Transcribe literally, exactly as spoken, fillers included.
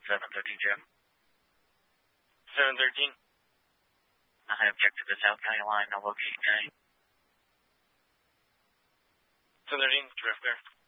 seven thirteen, Jim. seven thirteen. I object to the South County line, no location. seven thirteen, direct there.